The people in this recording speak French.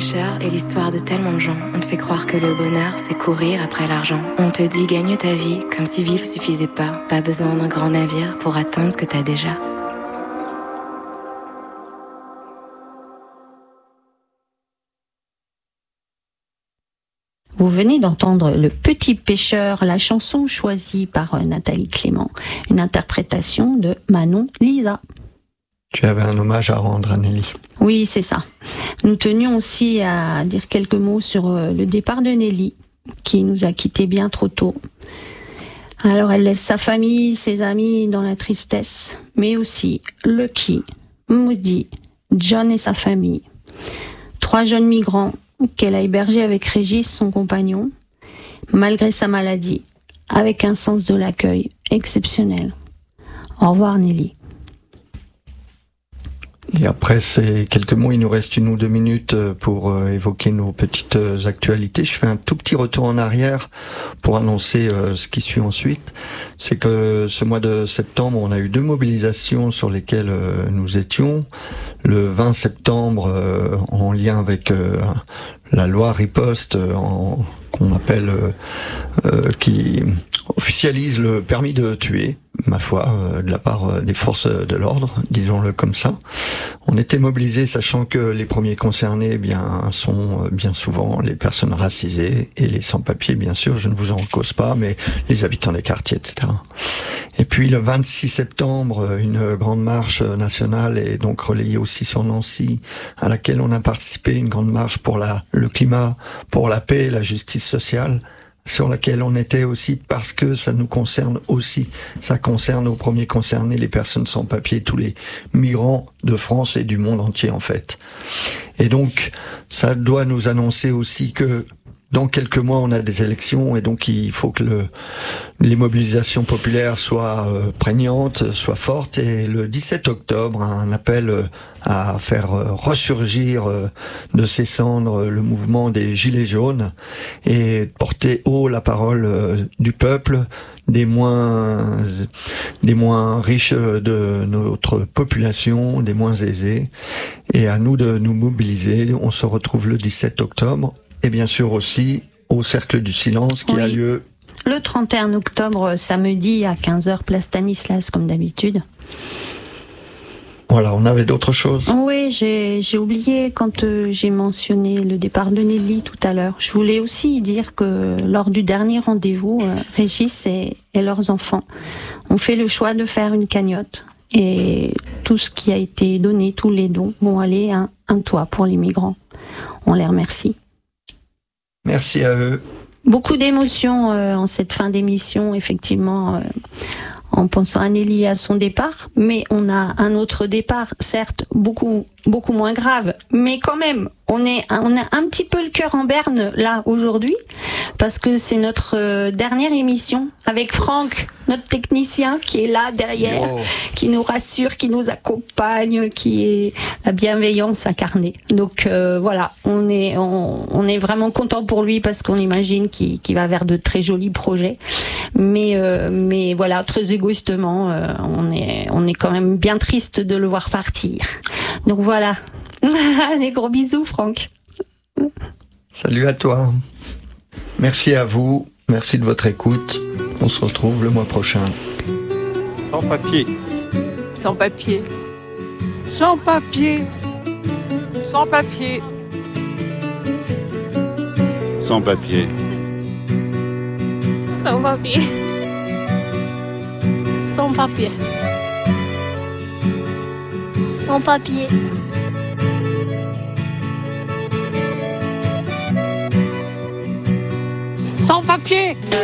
pêcheurs est l'histoire de tellement de gens. On te fait croire que le bonheur, c'est courir après l'argent. On te dit gagne ta vie, comme si vivre suffisait pas. Pas besoin d'un grand navire pour atteindre ce que t'as déjà. Vous venez d'entendre Le Petit Pêcheur, la chanson choisie par Nathalie Clément, une interprétation de Manon Lisa. Tu avais un hommage à rendre à Nelly. Oui, c'est ça. Nous tenions aussi à dire quelques mots sur le départ de Nelly, qui nous a quittés bien trop tôt. Alors elle laisse sa famille, ses amis dans la tristesse, mais aussi Lucky, Moody, John et sa famille. 3 jeunes migrants qu'elle a hébergés avec Régis, son compagnon, malgré sa maladie, avec un sens de l'accueil exceptionnel. Au revoir Nelly. Et après ces quelques mots, il nous reste 1 ou 2 minutes pour évoquer nos petites actualités. Je fais un tout petit retour en arrière pour annoncer ce qui suit ensuite. C'est que ce mois de septembre, on a eu 2 mobilisations sur lesquelles nous étions. Le 20 septembre, en lien avec la loi Riposte, qu'on appelle, qui officialise le permis de tuer, ma foi, de la part des forces de l'ordre, disons-le comme ça. On était mobilisés, sachant que les premiers concernés, sont bien souvent les personnes racisées et les sans-papiers, bien sûr, je ne vous en cause pas, mais les habitants des quartiers, etc. Et puis le 26 septembre, une grande marche nationale est donc relayée aussi sur Nancy, à laquelle on a participé, une grande marche pour le climat, pour la paix et la justice sociale, sur laquelle on était aussi parce que ça nous concerne aussi. Ça concerne aux premiers concernés les personnes sans papier, tous les migrants de France et du monde entier en fait. Et donc, ça doit nous annoncer aussi que dans quelques mois, on a des élections et donc il faut que les mobilisations populaires soient prégnantes, soient fortes. Et le 17 octobre, un appel à faire ressurgir de ses cendres le mouvement des Gilets jaunes et porter haut la parole du peuple, des moins riches de notre population, des moins aisés. Et à nous de nous mobiliser. On se retrouve le 17 octobre. Et bien sûr aussi au Cercle du Silence qui a lieu le 31 octobre, samedi à 15h, place Stanislas, comme d'habitude. Voilà, on avait d'autres choses. Oui, j'ai oublié quand j'ai mentionné le départ de Nelly tout à l'heure. Je voulais aussi dire que lors du dernier rendez-vous, Régis et leurs enfants ont fait le choix de faire une cagnotte. Et tout ce qui a été donné, tous les dons, vont aller à un toit pour les migrants. On les remercie. Merci à eux. Beaucoup d'émotions en cette fin d'émission, effectivement, en pensant à Nelly et à son départ. Mais on a un autre départ, certes, beaucoup moins grave. Mais quand même, on a un petit peu le cœur en berne, là, aujourd'hui. Parce que c'est notre dernière émission avec Franck, notre technicien, qui est là derrière, qui nous rassure, qui nous accompagne, qui est la bienveillance incarnée. Donc voilà, on est vraiment content pour lui parce qu'on imagine qu'il va vers de très jolis projets. Mais voilà, très égoïstement, on est quand même bien triste de le voir partir. Donc voilà, des gros bisous, Franck. Salut à toi. Merci à vous, merci de votre écoute. On se retrouve le mois prochain. Sans papier. Sans papier. Sans papier. Sans papier. Sans papier. Sans papier. Sans papier. Sans papier. Sans papier.